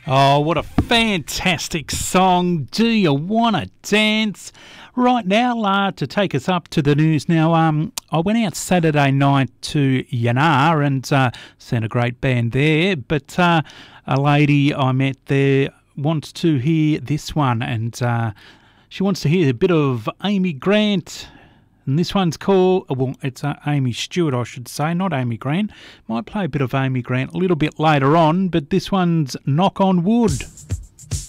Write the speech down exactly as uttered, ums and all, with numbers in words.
Oh, what a fantastic song. Do you want to dance? Right now, uh, to take us up to the news now, um, I went out Saturday night to Yanar and uh, seen a great band there, but uh, a lady I met there wants to hear this one, and uh, she wants to hear a bit of Amy Grant. And this one's called, well, it's uh, Amy Stewart, I should say, not Amy Grant. Might play a bit of Amy Grant a little bit later on, but this one's Knock on Wood.